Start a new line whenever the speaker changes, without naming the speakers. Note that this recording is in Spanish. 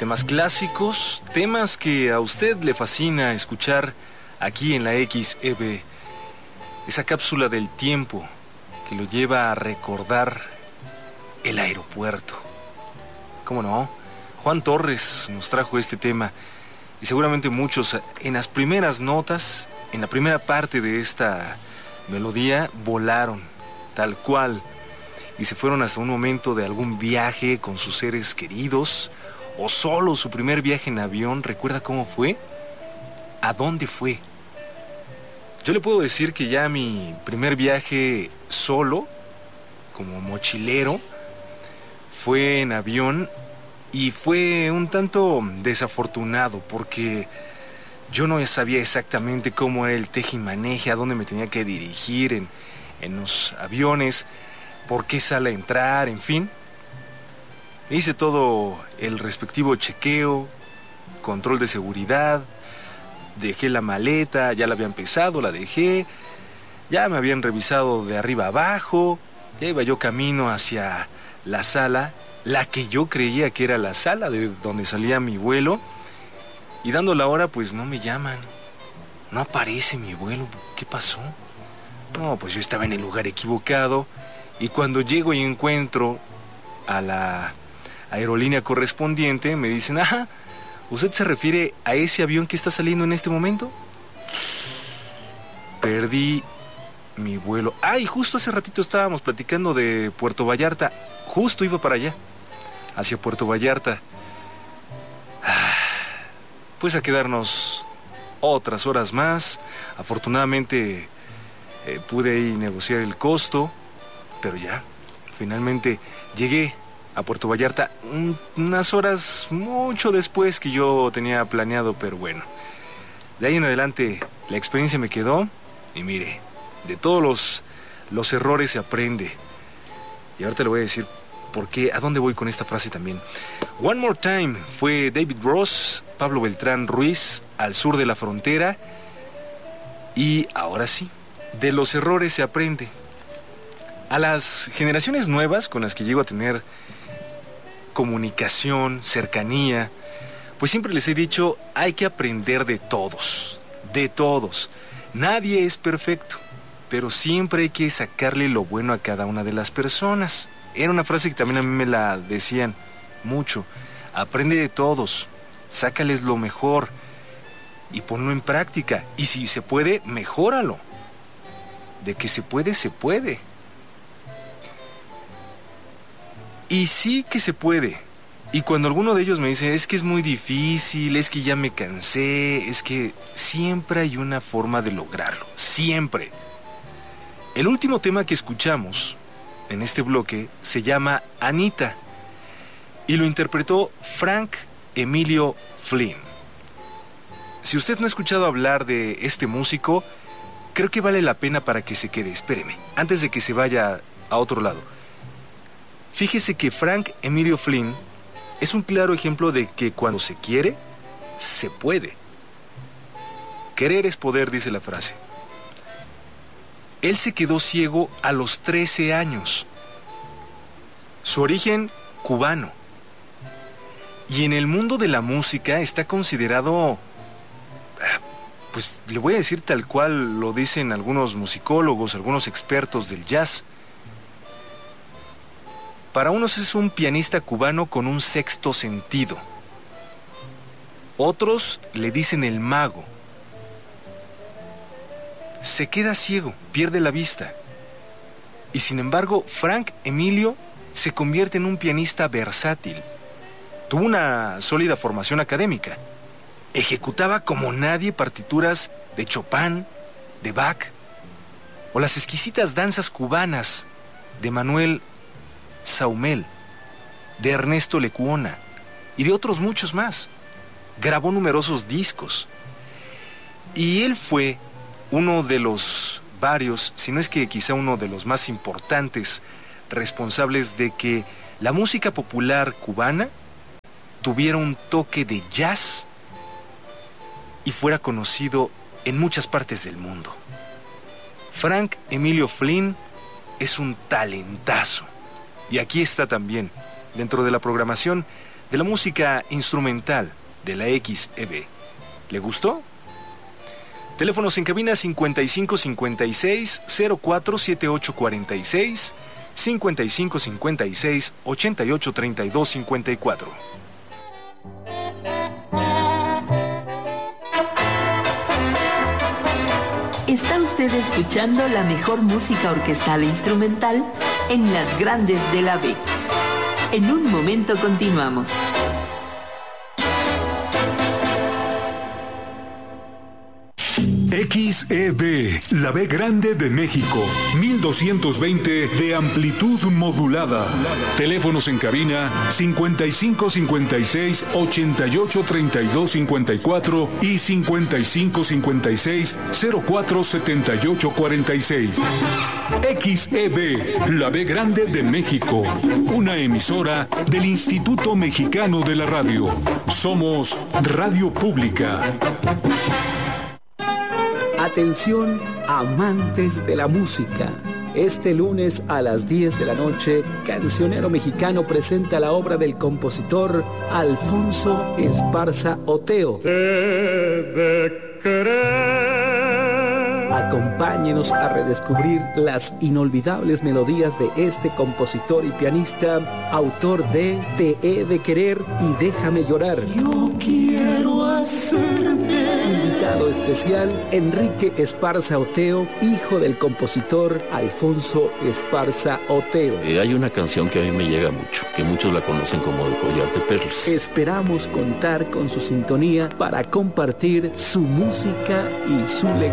temas clásicos, temas que a usted le fascina escuchar aquí en la XEB. Esa cápsula del tiempo que lo lleva a recordar el aeropuerto. ¿Cómo no? Juan Torres nos trajo este tema y seguramente muchos en las primeras notas, en la primera parte de esta melodía, volaron tal cual y se fueron hasta un momento de algún viaje con sus seres queridos o solo su primer viaje en avión. ¿Recuerda cómo fue? ¿A dónde fue? Yo le puedo decir que ya mi primer viaje solo, como mochilero, fue en avión y fue un tanto desafortunado porque yo no sabía exactamente cómo era el tejimaneje, a dónde me tenía que dirigir en los aviones, por qué sala entrar, en fin. Hice todo el respectivo chequeo, control de seguridad, dejé la maleta, ya la habían pesado, la dejé, ya me habían revisado de arriba abajo, ya iba yo camino hacia la sala, la que yo creía que era la sala de donde salía mi vuelo, y dando la hora pues no me llaman, no aparece mi vuelo. ¿Qué pasó? No, pues yo estaba en el lugar equivocado, y cuando llego y encuentro a la aerolínea correspondiente, me dicen, ajá, ¿usted se refiere a ese avión que está saliendo en este momento? Perdí mi vuelo. Y justo hace ratito estábamos platicando de Puerto Vallarta. Justo iba para allá, hacia Puerto Vallarta. Pues a quedarnos otras horas más. Afortunadamente pude ahí negociar el costo, pero ya, finalmente llegué a Puerto Vallarta unas horas mucho después que yo tenía planeado, pero bueno, de ahí en adelante la experiencia me quedó y mire, de todos los errores se aprende. Y ahorita le voy a decir por qué, a dónde voy con esta frase también. One More Time fue David Ross, Pablo Beltrán Ruiz, Al Sur de la Frontera. Y ahora sí, de los errores se aprende. A las generaciones nuevas con las que llego a tener comunicación, cercanía, pues siempre les he dicho, hay que aprender de todos, de todos. Nadie es perfecto, pero siempre hay que sacarle lo bueno a cada una de las personas. Era una frase que también a mí me la decían mucho. Aprende de todos, sácales lo mejor y ponlo en práctica. Y si se puede, mejóralo. De que se puede, se puede. Y sí que se puede. Y cuando alguno de ellos me dice, es que es muy difícil, es que ya me cansé, es que siempre hay una forma de lograrlo. Siempre. El último tema que escuchamos en este bloque se llama Anita y lo interpretó Frank Emilio Flynn. Si usted no ha escuchado hablar de este músico, creo que vale la pena para que se quede. Espéreme, antes de que se vaya a otro lado. Fíjese que Frank Emilio Flynn es un claro ejemplo de que cuando se quiere, se puede. Querer es poder, dice la frase. Él se quedó ciego a los 13 años. Su origen, cubano. Y en el mundo de la música está considerado, pues le voy a decir tal cual lo dicen algunos musicólogos, algunos expertos del jazz. Para unos es un pianista cubano con un sexto sentido. Otros le dicen el mago. Se queda ciego, pierde la vista. Y sin embargo, Frank Emilio se convierte en un pianista versátil. Tuvo una sólida formación académica. Ejecutaba como nadie partituras de Chopin, de Bach, o las exquisitas danzas cubanas de Manuel Saumel, de Ernesto Lecuona y de otros muchos más. Grabó numerosos discos. Y él fue uno de los varios, si no es que quizá uno de los más importantes responsables de que la música popular cubana tuviera un toque de jazz y fuera conocido en muchas partes del mundo. Frank Emilio Flynn es un talentazo. Y aquí está también, dentro de la programación de la música instrumental de la XEB. ¿Le gustó? Teléfonos en cabina 5556-047846, 5556-883254.
Está usted escuchando la mejor música orquestal e instrumental en las grandes de la B. En un momento continuamos.
XEB, la B grande de México, 1220 de amplitud modulada. Teléfonos en cabina 5556-883254 y 5556-047846. XEB, la B grande de México, una emisora del Instituto Mexicano de la Radio. Somos Radio Pública.
Atención, amantes de la música. Este lunes a las 10 de la noche, Cancionero Mexicano presenta la obra del compositor Alfonso Esparza Oteo. Acompáñenos a redescubrir las inolvidables melodías de este compositor y pianista, autor de Te he de querer y Déjame llorar. Yo quiero hacerme. Invitado especial, Enrique Esparza Oteo, hijo del compositor Alfonso Esparza Oteo.
Hay una canción que a mí me llega mucho, que muchos la conocen como El Collar de Perlas.
Esperamos contar con su sintonía para compartir su música y su legado.